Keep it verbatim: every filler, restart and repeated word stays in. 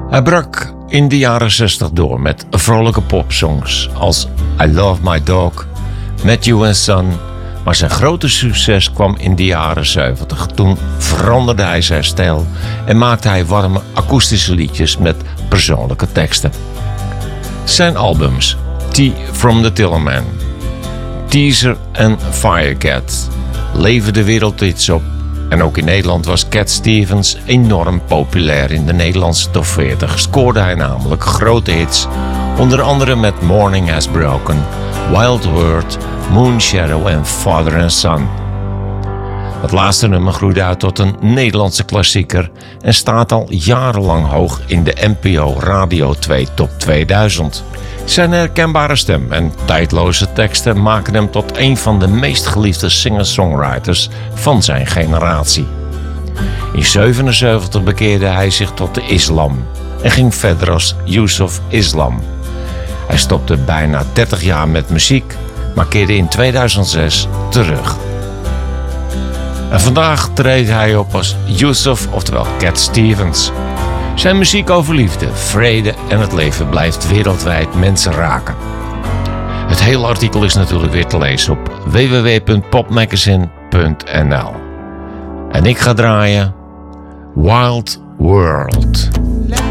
Hij brak in de jaren zestig door met vrolijke popsongs als I Love My Dog, Matthew and Son. Maar zijn grote succes kwam in de jaren zeventig. Toen veranderde hij zijn stijl en maakte hij warme akoestische liedjes met persoonlijke teksten. Zijn albums Tea from the Tillerman, Teaser en Firecat leverden wereldhits op. En ook in Nederland was Cat Stevens enorm populair. In de Nederlandse top veertig scoorde hij namelijk grote hits, onder andere met Morning Has Broken, Wild World, Moonshadow en Father and Son. Het laatste nummer groeide uit tot een Nederlandse klassieker en staat al jarenlang hoog in de N P O Radio twee Top tweeduizend. Zijn herkenbare stem en tijdloze teksten maken hem tot een van de meest geliefde singer-songwriters van zijn generatie. In zevenenzeventig bekeerde hij zich tot de islam en ging verder als Yusuf Islam. Hij stopte bijna dertig jaar met muziek, maar keerde in tweeduizend zes terug. En vandaag treedt hij op als Yusuf, oftewel Cat Stevens. Zijn muziek over liefde, vrede en het leven blijft wereldwijd mensen raken. Het hele artikel is natuurlijk weer te lezen op w w w punt popmagazine punt n l. En ik ga draaien Wild World.